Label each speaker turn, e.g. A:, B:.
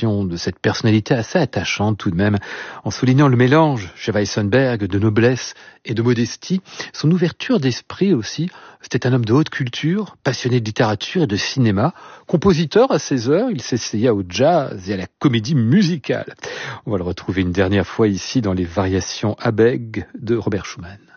A: appréciation de cette personnalité assez attachante tout de même, en soulignant le mélange chez Weissenberg de noblesse et de modestie, son ouverture d'esprit aussi. C'était un homme de haute culture, passionné de littérature et de cinéma, compositeur à ses heures, il s'essaya au jazz et à la comédie musicale. On va le retrouver une dernière fois ici dans les variations Abegg de Robert Schumann.